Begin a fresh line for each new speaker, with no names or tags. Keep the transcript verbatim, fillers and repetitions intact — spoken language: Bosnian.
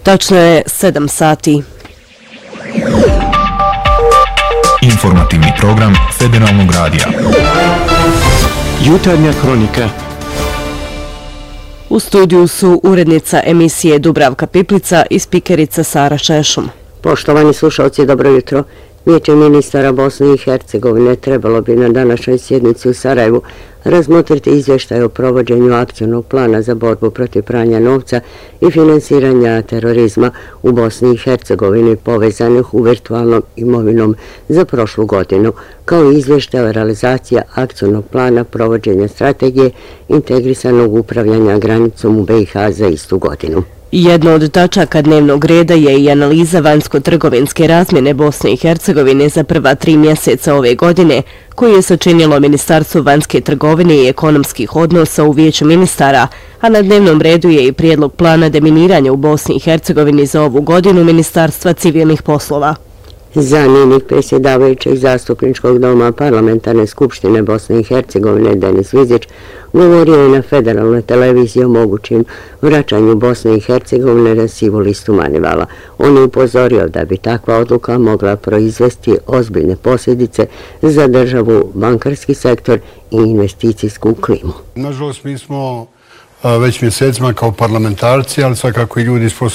Tačno je sedam sati.
Informativni program Federalnog radija.
Jutarnja kronika.
U studiju su urednica emisije Dubravka Piplica i spikerica Sara Šešum.
Poštovani slušalci, dobro jutro. Vijeće ministara Bosne i Hercegovine trebalo bi na današnjoj sjednici u Sarajevu razmotriti izvještaj o provođenju akcionog plana za borbu protiv pranja novca i finansiranja terorizma u Bosni i Hercegovini povezanih u virtualnom imovinom za prošlu godinu, kao i izvještaj o realizaciji akcionog plana provođenja strategije integrisanog upravljanja granicom u B i H za istu godinu.
Jedno od tačaka dnevnog reda je i analiza vanjsko-trgovinske razmjene Bosne i Hercegovine za prva tri mjeseca ove godine, koju je sačinilo Ministarstvo vanjske trgovine i ekonomskih odnosa u Vijeću ministara, a na dnevnom redu je i prijedlog plana deminiranja u Bosni i Hercegovini za ovu godinu Ministarstva civilnih poslova.
Zamjenik predsjedavajućeg zastupničkog doma Parlamentarne skupštine Bosne i Hercegovine Denis Vizić govorio je na federalnoj televiziji o mogućim vraćanju Bosne i Hercegovine na sivu listu Manivala. On je upozorio da bi takva odluka mogla proizvesti ozbiljne posljedice za državu, bankarski sektor i investicijsku klimu.
Nažalost, mi smo već mjesecima kao parlamentarci, ali svakako i ljudi iz